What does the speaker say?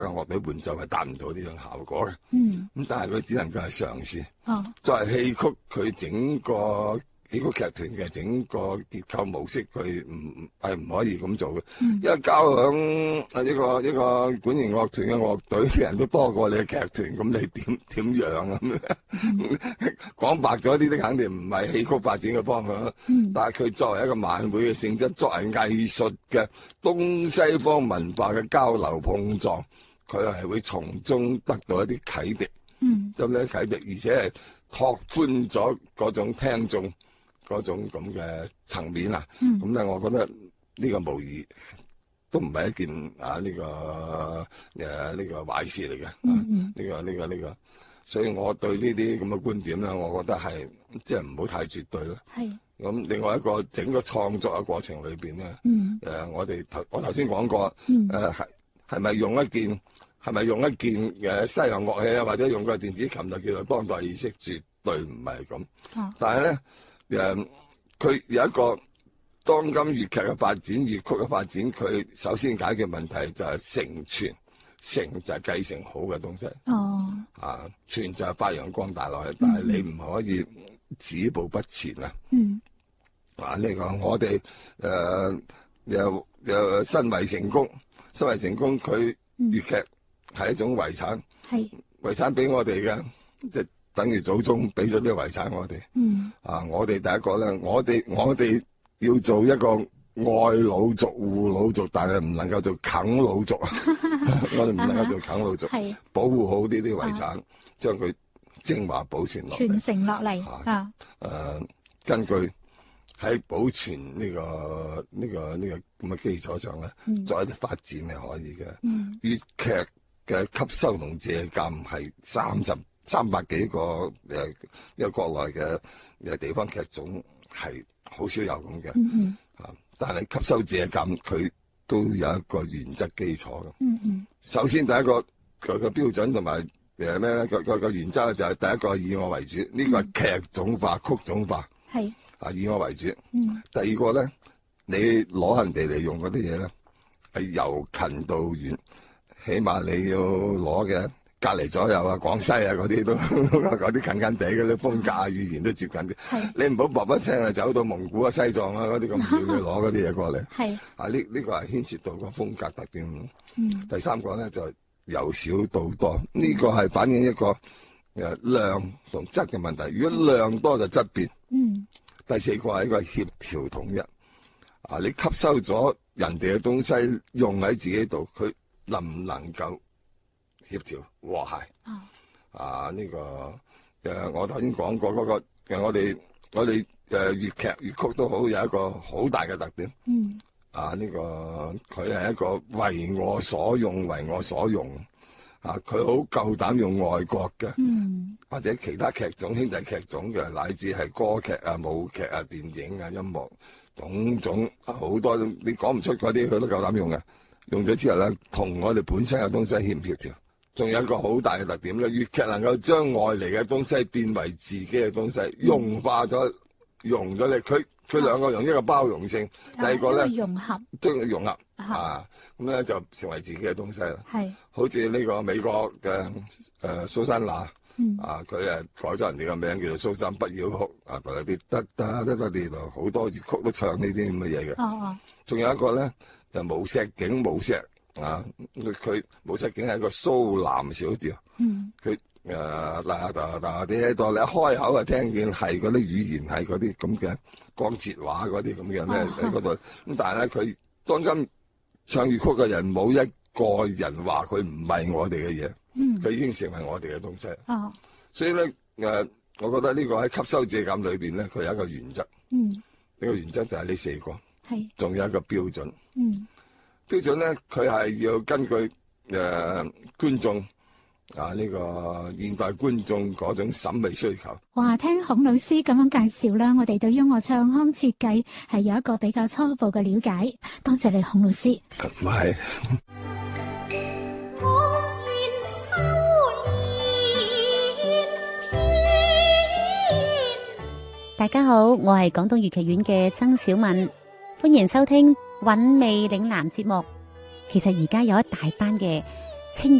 樂隊伴奏係達唔到呢種效果嘅。咁但係佢只能夠係嘗試。作為戲曲，佢整個戲曲劇團嘅整個結構模式，佢唔可以咁做嘅。因為交響一個管弦樂團嘅樂隊嘅人都多過你嘅劇團，咁你點樣咁？講白咗，呢啲肯定唔係戲曲發展嘅方向。但係佢作為一個晚會嘅性質，作為藝術嘅東西方文化嘅交流碰撞，佢係會從中得到一啲啟迪。咁咧啟迪，而且係拓寬咗嗰種聽眾嗰種咁嘅層面啊。咁咧，我覺得呢個無疑都唔係一件呢個壞事嚟嘅。呢個，所以我對呢啲咁嘅觀點咧，我覺得係即係唔好太絕對咯。咁另外一個整個創作嘅過程裏邊咧，我頭先講過，係咪用一件嘅西洋樂器啊，或者用個電子琴就叫做當代意識？絕對唔係咁。但係咧，佢有一個當今粵劇嘅發展、粵曲嘅發展，佢首先解決問題就係承傳，承就係繼承好嘅東西。傳就係發揚光大落去，但係你唔可以止步不前啊。呢個我哋又身為成功，佢粵劇係一種遺產，遺產俾我哋嘅，即係等於祖宗俾咗啲遺產我哋。我哋第一個咧，我哋要做一個愛老族、護老族，但係唔能夠做啃老族啊！我哋唔能夠做啃老族，保護好呢啲遺產，將佢精華保存落嚟， 傳承落嚟。 根據喺保存呢個咁嘅基礎上咧，作一啲發展係可以嘅。粵劇嘅吸收同借鑑係300幾個一個國內嘅地方劇種係好少有咁嘅。但係吸收借鑑佢都有一個原則基礎嘅。首先第一個佢個標準同埋咩咧？個原則就係第一個以我為主，呢個係劇種化、曲種化。以我為主。第二個咧，你攞人哋嚟用嗰啲嘢咧，係由近到遠，起碼你要攞嘅隔離左右啊、廣西啊嗰啲都嗰啲近近地嘅啲風格啊、語言都接近啲。你唔好啵一聲啊走到蒙古啊、西藏啊嗰啲咁遠去攞嗰啲嘢過嚟。呢個係牽涉到個風格特點。第三個咧就係由少到多，呢個係反映一個量同質嘅問題。如果量多就質變。第四個係一個協調統一。你吸收咗人哋嘅東西用喺自己度，佢能唔能夠協調和諧？呢個我頭先講過嗰個我哋粵劇粵曲都好有一個好大嘅特點。呢個佢係一個為我所用，為我所用。佢好夠膽用外國嘅，或者其他劇種、兄弟劇種嘅，乃至係歌劇啊、舞劇啊、電影啊、音樂，種好多你講唔出嗰啲，佢都夠膽用嘅。用咗之後咧，同我哋本身嘅東西協唔協調？仲有一個好大嘅特點咧，粵劇能夠將外嚟嘅東西變為自己嘅東西，融化咗，融咗你。佢兩個用一個包容性，第二個咧融合， 將佢融合。咁咧就成為自己嘅東西啦。好似呢個美國嘅蘇珊娜，佢改咗人哋嘅名叫做蘇珊不要哭，同啲得好多粵曲都唱呢啲咁嘅嘢嘅。仲有一個咧就無錫境無錫，佢無錫境係一個蘇南小調。佢啲喺度，你一開口就聽見係嗰啲語言係嗰啲咁嘅江浙話嗰啲咁嘅咩喺嗰度。咁但係咧佢當今唱粵曲嘅人冇一個人話佢唔係我哋嘅嘢，佢已經成為我哋嘅東西。所以咧我覺得呢個喺吸收借鑑裏邊咧，佢有一個原則。呢個原則就係呢4個，仲有一個標準。標準咧，佢係要根據觀眾呢個現代觀眾嗰種審美需求。 哇！聽孔老師咁樣介紹啦，我哋對音樂唱腔設計係有一個比較初步嘅了解。多謝你，孔老師。 唔係。 大家好，我係廣東粵劇院嘅曾小敏，歡迎收聽韻味嶺南節目。其實而家有一大班嘅清